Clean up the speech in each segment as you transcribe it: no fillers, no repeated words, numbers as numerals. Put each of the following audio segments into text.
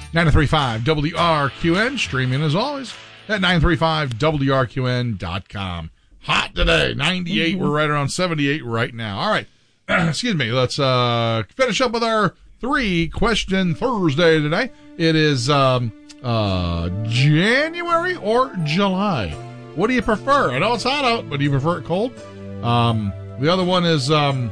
935 WRQN, streaming as always at 935WRQN.com. Hot today, 98. We're right around 78 right now. All right, excuse me. Let's finish up with our 3-question Thursday today. It is January or July? What do you prefer? I know it's hot out, but do you prefer it cold? The other one is. Do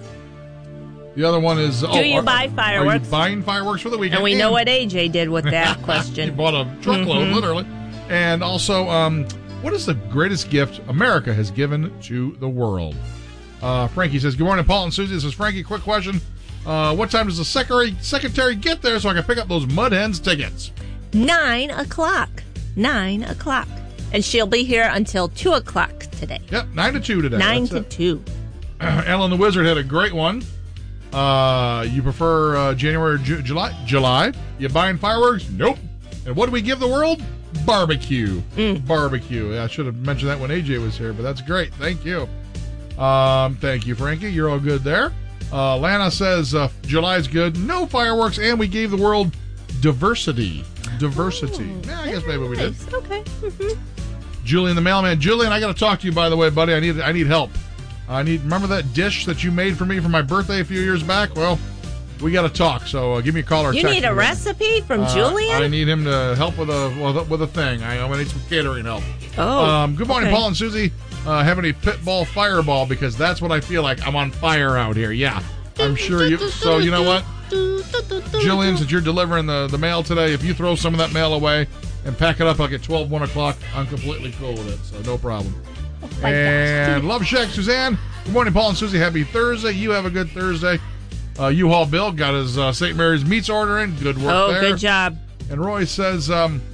you buy fireworks? Are you buying fireworks for the weekend? And we know what AJ did with that He question. bought a truckload, literally. And also, what is the greatest gift America has given to the world? Frankie says, good morning, Paul and Susie. This is Frankie. Quick question. What time does the secretary get there so I can pick up those Mud Hens tickets? 9 o'clock. 9 o'clock. And she'll be here until 2 o'clock today. Yep, 9 to 2 today. 9 to 2. Ellen the Wizard had a great one. You prefer January or July? July. You buying fireworks? Nope. And what do we give the world? Barbecue. Barbecue. Yeah, I should have mentioned that when AJ was here, but that's great. Thank you. Thank you, Frankie. You're all good there. Lana says July's good. No fireworks, and we gave the world diversity. Yeah, I guess maybe we did. Okay. Julian the mailman. Julian, I got to talk to you, by the way, buddy. I need help. Remember that dish that you made for me for my birthday a few years back? Well, we got to talk. So give me a call or text. You need a recipe from Julian? I need him to help with a thing. I'm gonna need some catering help. Oh. Good morning, okay. Paul and Susie. Have any pitball fireball, because that's what I feel like. I'm on fire out here. Yeah, I'm sure you. So you know what, Julian, since you're delivering the mail today, if you throw some of that mail away and pack it up like at 1 o'clock, I'm completely cool with it. So no problem. And Love Shack Suzanne. Good morning, Paul and Susie. Happy Thursday. You have a good Thursday. U-Haul Bill got his St. Mary's meats order in. Good work there. Oh, good job. And Roy says,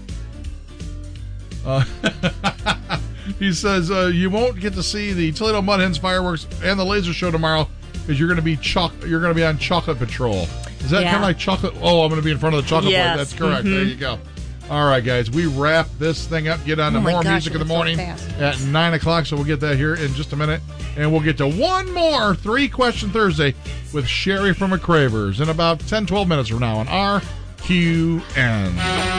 he says, you won't get to see the Toledo Mud Hens fireworks and the laser show tomorrow because you're going to be on Chocolate Patrol. Is that kind of like chocolate? Oh, I'm going to be in front of the chocolate plate. That's correct. There you go. All right, guys, we wrap this thing up. Get on to more music in the morning at 9 o'clock, so we'll get that here in just a minute. And we'll get to one more 3-question Thursday with Sherry from McCravers in about 10, 12 minutes from now on RQN.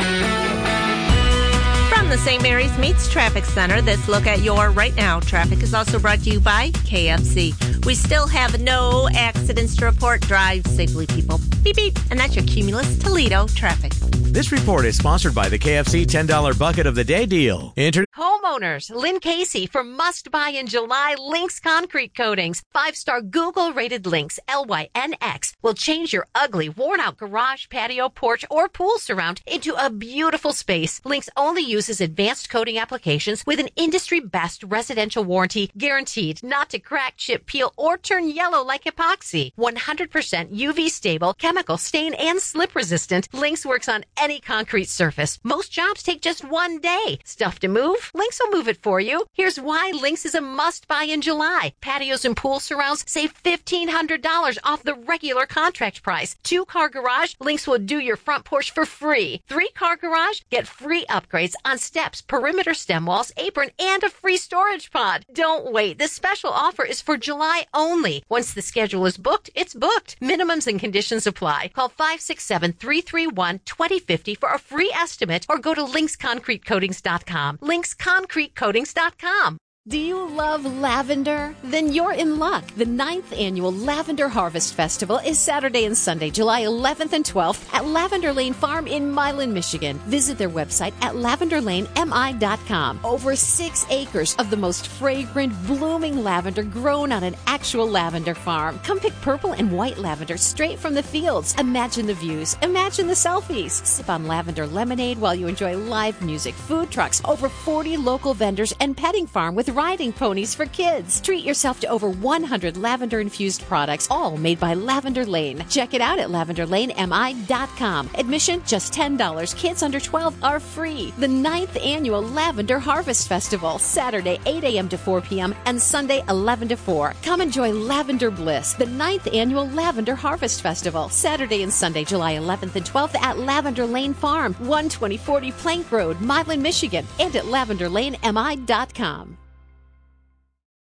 From the St. Mary's Meats Traffic Center, this look at your right now traffic is also brought to you by KFC. We still have no accidents to report. Drive safely, people. Beep, beep. And that's your Cumulus Toledo traffic. This report is sponsored by the KFC $10 Bucket of the Day deal. Homeowners, Lynn Casey for Must Buy in July Lynx Concrete Coatings. 5-star Google-rated Lynx, LYNX, will change your ugly, worn-out garage, patio, porch, or pool surround into a beautiful space. Lynx only uses advanced coating applications with an industry-best residential warranty guaranteed not to crack, chip, peel, or turn yellow like epoxy. 100% UV stable, chemical, stain, and slip resistant. Lynx works on any concrete surface. Most jobs take just 1 day. Stuff to move? Lynx will move it for you. Here's why Lynx is a must-buy in July. Patios and pool surrounds save $1,500 off the regular contract price. 2-car garage? Lynx will do your front porch for free. 3-car garage? Get free upgrades on steps, perimeter stem walls, apron, and a free storage pod. Don't wait. This special offer is for July only. Once the schedule is booked, it's booked. Minimums and conditions apply. Call 567-331-2050 for a free estimate or go to lynxconcretecoatings.com. lynxconcretecoatings.com. Do you love lavender? Then you're in luck. The 9th annual Lavender Harvest Festival is Saturday and Sunday, July 11th and 12th at Lavender Lane Farm in Milan, Michigan. Visit their website at lavenderlanemi.com. Over 6 acres of the most fragrant, blooming lavender grown on an actual lavender farm. Come pick purple and white lavender straight from the fields. Imagine the views. Imagine the selfies. Sip on lavender lemonade while you enjoy live music, food trucks, over 40 local vendors, and petting farm with riding ponies for kids. Treat yourself to over 100 lavender-infused products, all made by Lavender Lane. Check it out at lavenderlanemi.com. Admission just $10. Kids under 12 are free. The 9th annual Lavender Harvest Festival, Saturday 8 a.m. to 4 p.m. and Sunday 11 to 4. Come enjoy Lavender Bliss, the 9th annual Lavender Harvest Festival, Saturday and Sunday, July 11th and 12th at Lavender Lane Farm, 12040 Plank Road, Milan, Michigan, and at lavenderlanemi.com.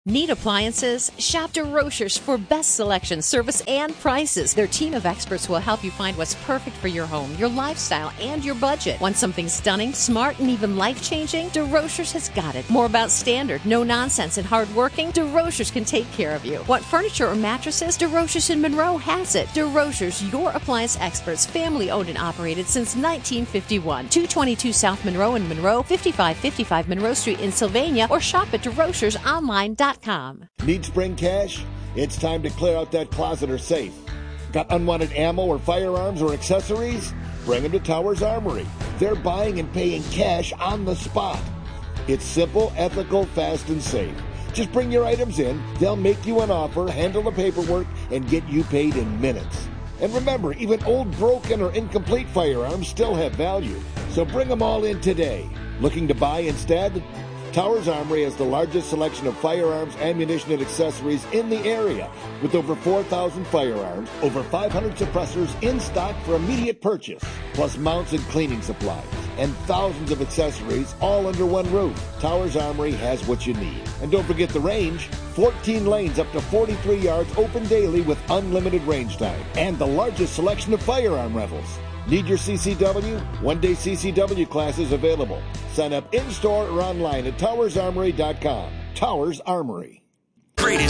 Need appliances? Shop DeRochers for best selection, service, and prices. Their team of experts will help you find what's perfect for your home, your lifestyle, and your budget. Want something stunning, smart, and even life-changing? DeRochers has got it. More about standard, no nonsense, and hardworking? DeRochers can take care of you. Want furniture or mattresses? DeRochers in Monroe has it. DeRochers, your appliance experts, family owned and operated since 1951. 222 South Monroe in Monroe, 5555 Monroe Street in Sylvania, or shop at DeRochersOnline.com. Need spring cash? It's time to clear out that closet or safe. Got unwanted ammo or firearms or accessories? Bring them to Towers Armory. They're buying and paying cash on the spot. It's simple, ethical, fast, and safe. Just bring your items in, they'll make you an offer, handle the paperwork, and get you paid in minutes. And remember, even old, broken, or incomplete firearms still have value. So bring them all in today. Looking to buy instead? Towers Armory has the largest selection of firearms, ammunition, and accessories in the area, with over 4,000 firearms, over 500 suppressors in stock for immediate purchase, plus mounts and cleaning supplies, and thousands of accessories all under one roof. Towers Armory has what you need. And don't forget the range, 14 lanes up to 43 yards open daily with unlimited range time, and the largest selection of firearm rentals. Need your CCW? One-day CCW classes available. Sign up in-store or online at towersarmory.com. Towers Armory.